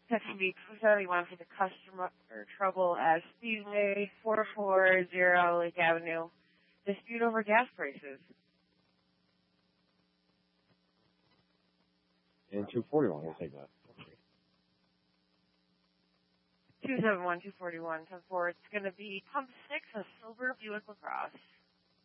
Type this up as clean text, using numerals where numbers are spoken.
Section B, 271 for the customer trouble at Speedway, 440 Lake Avenue. Dispute over gas prices. And 241, we'll take that. 271, 241, 10-4. It's going to be pump 6, a silver Buick LaCrosse.